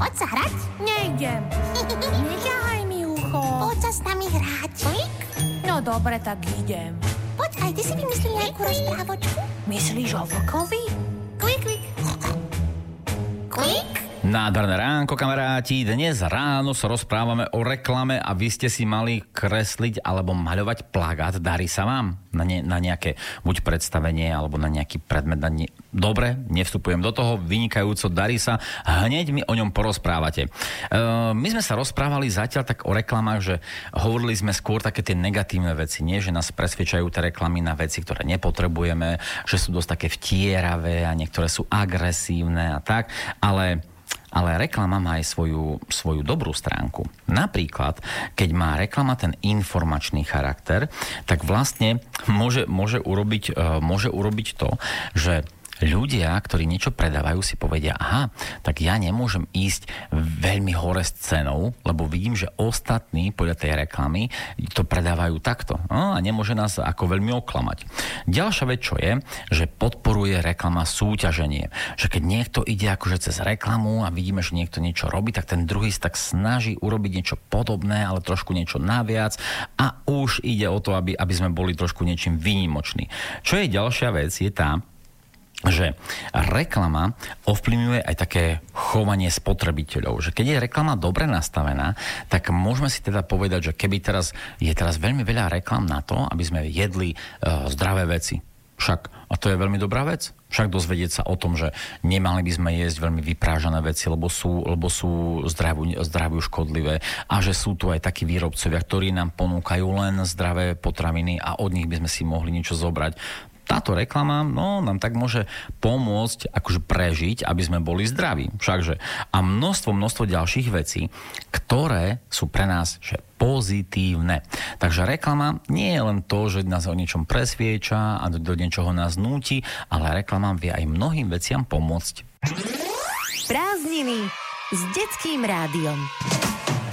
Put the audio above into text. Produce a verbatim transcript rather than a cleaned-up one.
Poď sa hrať. Nejdem. Neťahaj mi ucho. Poď sa s nami hrať. Klik? No dobre, tak idem. Poď, aj ty si vymyslel nejakú rozprávočku? Myslíš o vlkovi? Klik, klik. Klik. Nádherné ránko, kamaráti. Dnes ráno sa rozprávame o reklame a vy ste si mali kresliť alebo maľovať plagát. Darí sa vám na, ne, na nejaké buď predstavenie alebo na nejaký predmet. Na ne... Dobre, nevstupujem do toho, vynikajúco, darí sa. Hneď mi o ňom porozprávate. E, my sme sa rozprávali zatiaľ tak o reklamách, že hovorili sme skôr také tie negatívne veci. Nie, že nás presvedčajú tie reklamy na veci, ktoré nepotrebujeme, že sú dosť také vtieravé a niektoré sú agresívne a tak, ale... Ale reklama má aj svoju, svoju dobrú stránku. Napríklad, keď má reklama ten informačný charakter, tak vlastne môže, môže, urobiť, môže urobiť to, že ľudia, ktorí niečo predávajú, si povedia, aha, tak ja nemôžem ísť veľmi hore s cenou, lebo vidím, že ostatní podľa tej reklamy to predávajú takto. No, a nemôže nás ako veľmi oklamať. Ďalšia vec, čo je, že podporuje reklama súťaženie. Že keď niekto ide akože cez reklamu a vidíme, že niekto niečo robí, tak ten druhý sa tak snaží urobiť niečo podobné, ale trošku niečo naviac a už ide o to, aby, aby sme boli trošku niečím výnimoční. Čo je ďalšia vec, je tá, že reklama ovplyvňuje aj také chovanie spotrebiteľov. Že keď je reklama dobre nastavená, tak môžeme si teda povedať, že keby teraz je teraz veľmi veľa reklam na to, aby sme jedli uh, zdravé veci. Však, a to je veľmi dobrá vec. Však dozvedieť sa o tom, že nemali by sme jesť veľmi vyprážané veci, lebo sú, lebo sú zdraviu, zdraviu škodlivé a že sú tu aj takí výrobcovia, ktorí nám ponúkajú len zdravé potraviny a od nich by sme si mohli niečo zobrať. Táto reklama, no, nám tak môže pomôcť akože prežiť, aby sme boli zdraví. Všakže. A množstvo, množstvo ďalších vecí, ktoré sú pre nás že pozitívne. Takže reklama nie je len to, že nás o niečom presvieča a do, do niečoho nás núti, ale reklama vie aj mnohým veciam pomôcť. Prázdniny s Detským rádiom.